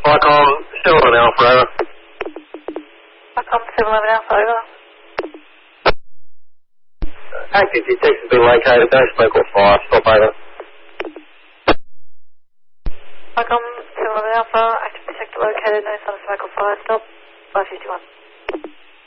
Vicom 711 Alpha, over. Vicom 711 Alpha, over. Active detector has been located, no smoke or fire, stop over. Vicom 711 Alpha, active detector located, no sign of smoke or fire, stop, 551.